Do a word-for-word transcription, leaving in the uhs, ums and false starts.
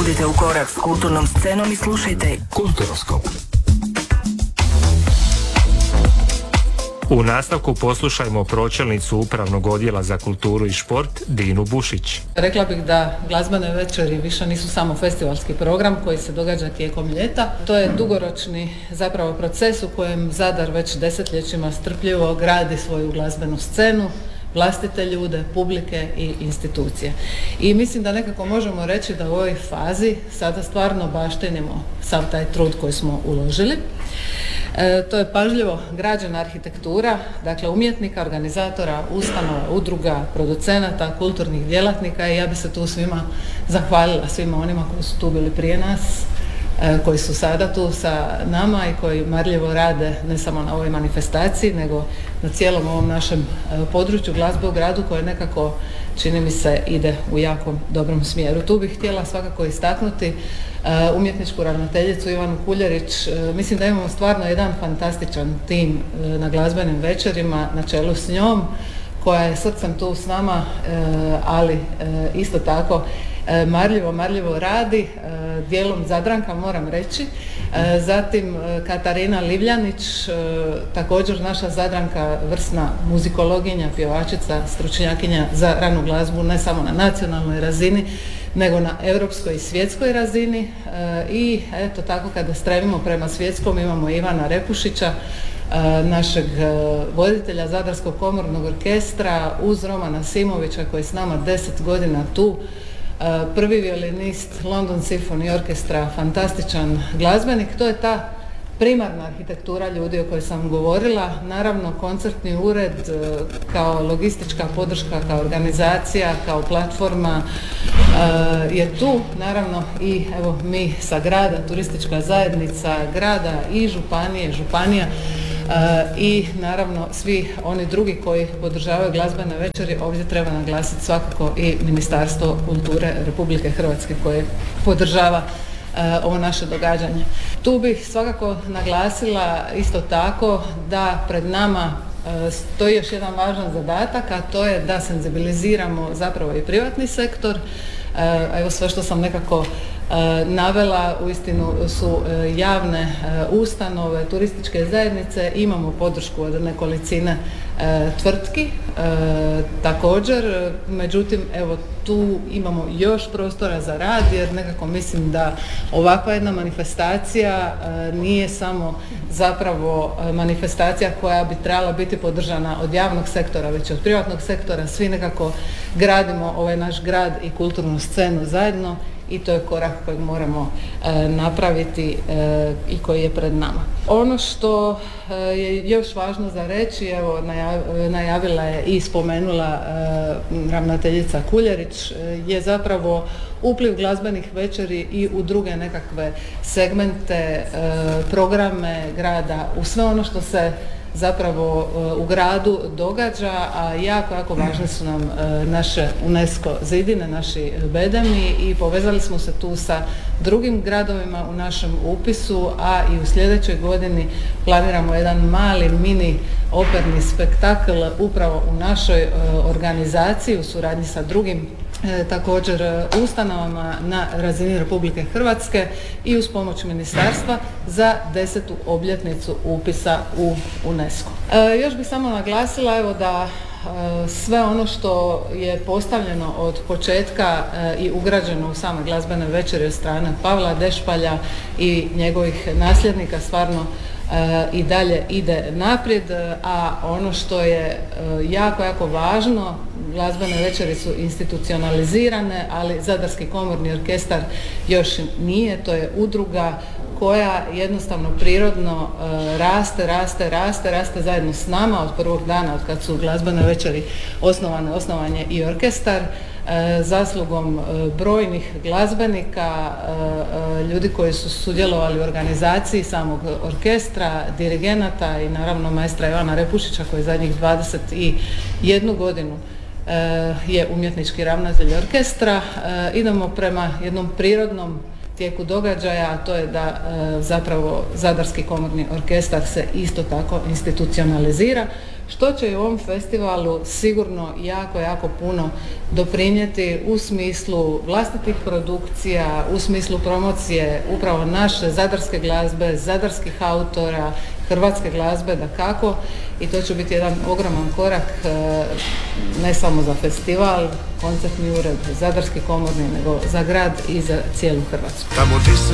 Budite u korak s kulturnom scenom i slušajte Kulturoskop. U nastavku poslušajmo pročelnicu Upravnog odjela za kulturu i šport Dinu Bušić. Rekla bih da glazbene večeri više nisu samo festivalski program koji se događa tijekom ljeta. To je dugoročni zapravo proces u kojem Zadar već desetljećima strpljivo gradi svoju glazbenu scenu, vlastite ljude, publike i institucije. I mislim da nekako možemo reći da u ovoj fazi sada stvarno baštinimo sav taj trud koji smo uložili. E, to je pažljivo građena arhitektura, dakle umjetnika, organizatora, ustanova, udruga, producenata, kulturnih djelatnika i ja bi se tu svima zahvalila, svima onima koji su tu bili prije nas, e, koji su sada tu sa nama i koji marljivo rade ne samo na ovoj manifestaciji, nego na cijelom ovom našem e, području glazbe u gradu koje nekako, čini mi se, ide u jako dobrom smjeru. Tu bih htjela svakako istaknuti umjetničku ravnateljicu Ivanu Kuljarić. Mislim da imamo stvarno jedan fantastičan tim na glazbenim večerima na čelu s njom, koja je srcem tu s nama, ali isto tako marljivo, marljivo radi, dijelom Zadranka moram reći. Zatim Katarina Livljanić, također naša Zadranka, vrsna muzikologinja, pjevačica, stručnjakinja za ranu glazbu ne samo na nacionalnoj razini, nego na europskoj i svjetskoj razini. E, i eto tako kada stremimo prema svjetskom imamo Ivana Repušića, e, našeg e, voditelja Zadarskog komornog orkestra, uz Romana Simovića koji je s nama deset godina tu, e, prvi violinist London Symphony Orkestra, fantastičan glazbenik. To je ta primarna arhitektura ljudi o kojoj sam govorila. Naravno, koncertni ured kao logistička podrška, kao organizacija, kao platforma je tu. Naravno i evo mi sa grada, turistička zajednica grada i županije, županija i naravno svi oni drugi koji podržavaju glazbene večeri. Ovdje treba naglasiti svakako i Ministarstvo kulture Republike Hrvatske koje podržava ovo naše događanje. Tu bih svakako naglasila isto tako da pred nama stoji još jedan važan zadatak, a to je da senzibiliziramo zapravo i privatni sektor. Evo sve što sam nekako navela uistinu su javne ustanove, turističke zajednice, imamo podršku od nekolicine tvrtki također, međutim evo tu imamo još prostora za rad jer nekako mislim da ovakva jedna manifestacija nije samo zapravo manifestacija koja bi trebala biti podržana od javnog sektora, već od privatnog sektora. Svi nekako gradimo ovaj naš grad i kulturnu scenu zajedno i to je korak kojeg moramo e, napraviti e, i koji je pred nama. Ono što e, je još važno za reći, evo najav, najavila je i spomenula e, ravnateljica Kuljarić, e, je zapravo upliv glazbenih večeri i u druge nekakve segmente, e, programe grada, u sve ono što se zapravo u gradu događa, a jako, jako važne su nam naše UNESCO zidine, naši bedemi i povezali smo se tu sa drugim gradovima u našem upisu, a i u sljedećoj godini planiramo jedan mali mini operni spektakl upravo u našoj organizaciji u suradnji sa drugim E, također ustanovama na razini Republike Hrvatske i uz pomoć ministarstva za desetu obljetnicu upisa u UNESCO. E, još bih samo naglasila evo da e, sve ono što je postavljeno od početka e, i ugrađeno u same glazbene večeri od strane Pavla Dešpalja i njegovih nasljednika stvarno i dalje ide naprijed, a ono što je jako, jako važno, glazbene večeri su institucionalizirane, ali Zadarski komorni orkestar još nije, to je udruga koja jednostavno prirodno raste, raste, raste, raste zajedno s nama od prvog dana od kad su glazbene večeri osnovane, osnovan je i orkestar. Zaslugom brojnih glazbenika, ljudi koji su sudjelovali u organizaciji samog orkestra, dirigenata i naravno maestra Ivana Repušića koji zadnjih dvadeset jednu godinu je umjetnički ravnatelj orkestra. Idemo prema jednom prirodnom tijeku događaja, a to je da zapravo Zadarski komorni orkestar se isto tako institucionalizira. što će i u ovom festivalu sigurno jako, jako puno doprinijeti u smislu vlastitih produkcija, u smislu promocije upravo naše zadarske glazbe, zadarskih autora, hrvatske glazbe dakako, i to će biti jedan ogroman korak ne samo za festival, koncertni ured, zadarski komorni, nego za grad i za cijelu Hrvatsku. Tamo gdje se